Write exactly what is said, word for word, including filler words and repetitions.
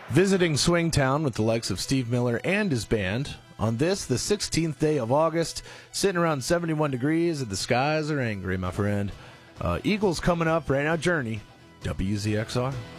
Visiting Swingtown with the likes of Steve Miller and his band on this, the sixteenth day of August, sitting around seventy-one degrees and the skies are angry, my friend. Uh, Eagles coming up right now, Journey, W Z X R.